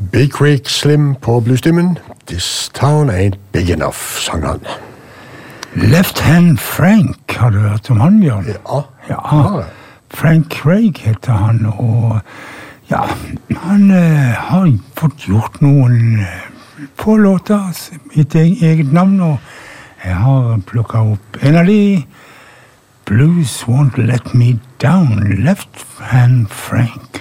Big Creek Slim på bluestimmen. This town ain't big enough, sang han. Left Hand Frank, har du hørt om han, Bjørn? Ja. Frank Craig heter han, og ja, han har fått gjort noen få låter i eget navn, og jeg har plukket opp en av de, Blues Won't Let Me Down, Left Hand Frank.